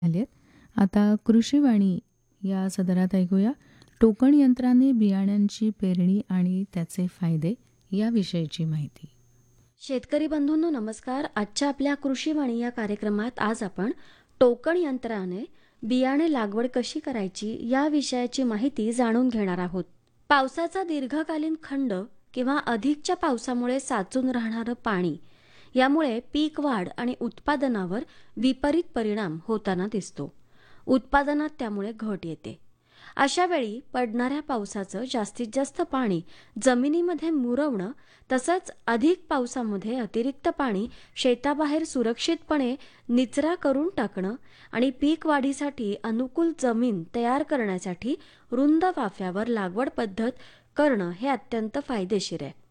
आलेत. आता कृषीवाणी या सदरात ऐकूया टोकण यंत्राने बियाण्यांची पेरणी आणि त्याचे फायदे याविषयीची माहिती. शेतकरी बंधूंनो नमस्कार. आजच्या आपल्या कृषीवाणी या कार्यक्रमात आज आपण टोकण यंत्राने बियाणे लागवड कशी करायची या विषयाची माहिती जाणून घेणार आहोत. पावसाचा दीर्घकालीन खंड किंवा अधिकच्या पावसामुळे साचून राहणारं पाणी यामुळे पीक वाढ आणि उत्पादनावर विपरीत परिणाम होताना दिसतो. उत्पादनात त्यामुळे घट येते. अशा वेळी पडणाऱ्या पावसाचं जास्तीत जास्त पाणी जमिनीमध्ये मुरवणं तसंच अधिक पावसामध्ये अतिरिक्त पाणी शेताबाहेर सुरक्षितपणे निचरा करून टाकणं आणि पीक वाढीसाठी अनुकूल जमीन तयार करण्यासाठी रुंद वाफ्यावर लागवड पद्धत करणं हे अत्यंत फायदेशीर आहे.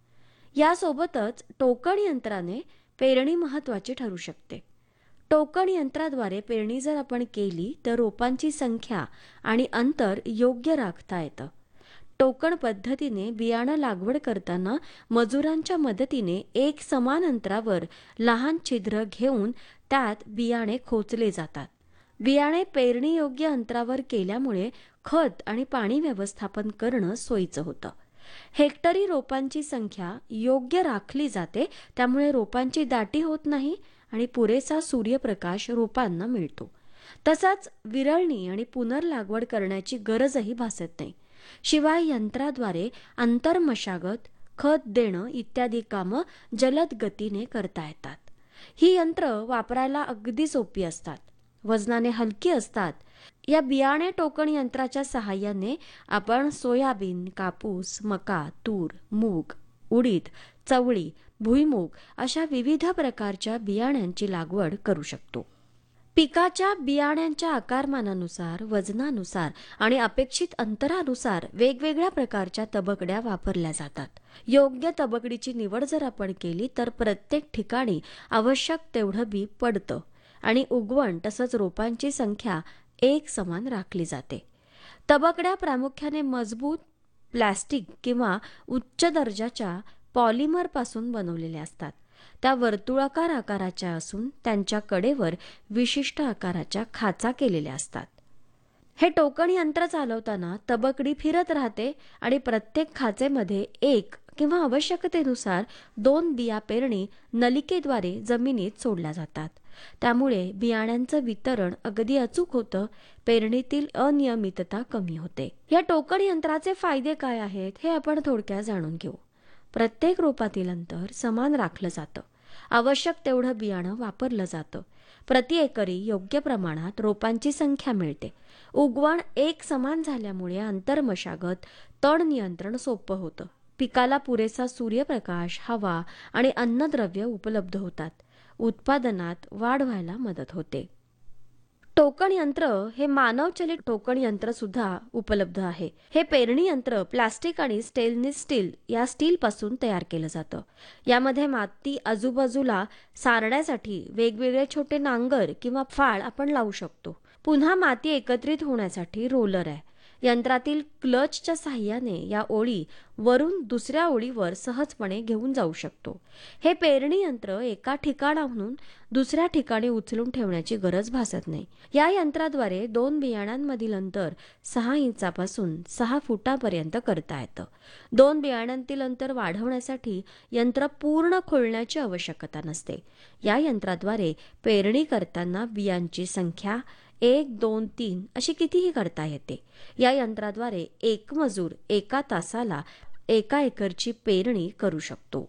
यासोबतच टोकण यंत्राने पेरणी महत्त्वाची ठरू शकते. टोकण यंत्राद्वारे पेरणी जर आपण केली तर रोपांची संख्या आणि अंतर योग्य राखता येतं. टोकण पद्धतीने बियाणं लागवड करताना मजुरांच्या मदतीने एक समान अंतरावर लहान छिद्र घेऊन त्यात बियाणे खोचले जातात. बियाणे पेरणी योग्य अंतरावर केल्यामुळे खत आणि पाणी व्यवस्थापन करणं सोयीचं होतं. हेक्टरी रोपांची संख्या योग्य राखली जाते, त्यामुळे रोपांची दाटी होत नाही आणि पुरेसा सूर्यप्रकाश रोपांना मिळतो. तसाच विरळणी आणि पुनर्लागवड करण्याची गरजही भासत नाही. शिवाय यंत्राद्वारे आंतरमशागत, खत देणं इत्यादी कामं जलद गतीने करता येतात. ही यंत्र वापरायला अगदी सोपी असतात, वजनाने हलकी असतात. या बियाणे टोकण यंत्राच्या सहाय्याने आपण सोयाबीन, कापूस, मका, तूर, मूग, उडीद, चवळी, भुईमूग अशा विविध प्रकारच्या बियाण्यांची लागवड करू शकतो. पिकाच्या बियाण्यांच्या आकारमानानुसार, वजनानुसार आणि अपेक्षित अंतरानुसार वेगवेगळ्या प्रकारच्या तबकड्या वापरल्या जातात. योग्य तबकडीची निवड जर आपण केली तर प्रत्येक ठिकाणी आवश्यक तेवढं बी पडतं आणि उगवण तसंच रोपांची संख्या एक समान राखली जाते. तबकड्या प्रामुख्याने मजबूत प्लास्टिक किंवा उच्च दर्जाच्या पॉलिमरपासून बनवलेल्या असतात. त्या वर्तुळाकार आकाराच्या असून त्यांच्या कडेवर विशिष्ट आकाराच्या खाचा केलेल्या असतात. हे टोकण यंत्र चालवताना तबकडी फिरत राहते आणि प्रत्येक खाचेमध्ये एक किंवा आवश्यकतेनुसार 2 बिया पेरणी नलिकेद्वारे जमिनीत सोडल्या जातात. त्यामुळे बियाण्यांचं वितरण अगदी अचूक होतं. पेरणीतील अनियमितता कमी होते. या टोकण यंत्राचे फायदे काय आहेत हे आपण थोडक्यात जाणून घेऊ. प्रत्येक रोपातील अंतर समान राखलं जातं. आवश्यक तेवढं बियाणं वापरलं जातं. प्रति एकरी योग्य प्रमाणात रोपांची संख्या मिळते. उगवण एक समान झाल्यामुळे आंतरमशागत, तण नियंत्रण सोपं होतं. पिकाला पुरेसा सूर्यप्रकाश, हवा आणि अन्नद्रव्य उपलब्ध होतात. उत्पादनात वाढ व्हायला मदत होते. टोकण यंत्र हे मानवचलित टोकण यंत्र सुद्धा उपलब्ध आहे. हे पेरणी यंत्र प्लास्टिक आणि स्टेनलेस स्टील या स्टीलपासून तयार केलं जातं. यामध्ये माती आजूबाजूला सारण्यासाठी वेगवेगळे छोटे नांगर किंवा फाळ आपण लावू शकतो. पुन्हा माती एकत्रित होण्यासाठी रोलर आहे. यंत्रातील क्लचच्या साहाय्याने या ओळी वरून दुसऱ्या ओळीवर सहजपणे घेऊन जाऊ शकतो. हे पेरणी यंत्र एका ठिकाणाहून दुसऱ्या ठिकाणी उचलून ठेवण्याची गरज भासत नाही. या यंत्राद्वारे 2 बियाण्यांमधील अंतर 6 इंचापासून 6 फुटापर्यंत करता येतं. 2 बियाण्यांतील अंतर वाढवण्यासाठी यंत्र पूर्ण खोलण्याची आवश्यकता नसते. या यंत्राद्वारे पेरणी करताना बियांची संख्या 1, 2, 3 अशी कितीही करता येते. या यंत्राद्वारे एक मजूर एका तासाला 1 एकरची पेरणी करू शकतो.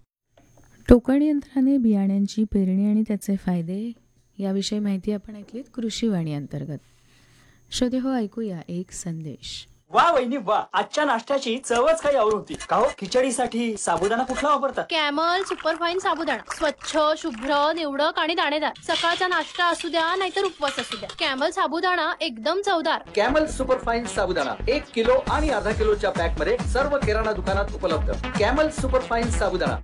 टोकण यंत्राने बियाण्यांची पेरणी आणि त्याचे फायदे याविषयी माहिती आपण ऐकलीत कृषीवाणी अंतर्गत. श्रोते हो, ऐकूया एक संदेश. वा वहिनी वा, आजच्या नाश्त्याची चवच काही और होती. का हो, खिचडीसाठी साबुदाणा कुठला वापरतात? कॅमल सुपरफाईन साबुदाणा. स्वच्छ, शुभ्र, निवडक आणि दाणेदार. सकाळचा नाश्ता असू द्या नाहीतर उपवास असू द्या, कॅमल साबुदाणा एकदम चवदार. कॅमल सुपरफाईन साबुदाणा 1 किलो आणि अर्धा किलोच्या पॅक मध्ये सर्व किराणा दुकानात उपलब्ध. कॅमल सुपरफाईन साबुदाणा.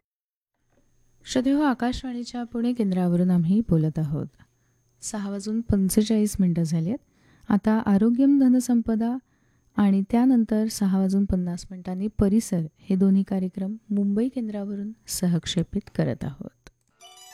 श्रोते हो, आकाशवाणीच्या पुणे केंद्रावरून आम्ही बोलत आहोत. 6:45 झालेत. आता आरोग्यम धनसंपदा आणि त्यानंतर 6:50 परिसर हे दोन्ही कार्यक्रम मुंबई केंद्रावरून सहक्षेपित करत आहोत.